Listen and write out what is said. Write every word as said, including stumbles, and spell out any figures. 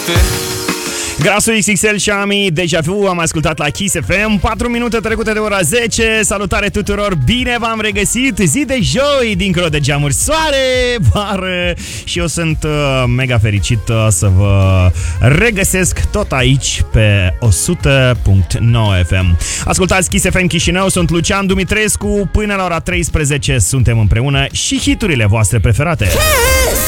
noapte. Grasul X X L și Ami, Deja Vu, am ascultat la Kiss F M. patru minute trecute de ora zece. Salutare tuturor, bine v-am regăsit. Zi de joi, dincolo de geamuri, soare, vară. Și eu sunt uh, mega fericit uh, să vă regăsesc tot aici pe o sută punct nouă F M. Ascultați Kiss F M Chișinău, sunt Lucian Dumitrescu. Până la ora treisprezece suntem împreună și hiturile voastre preferate.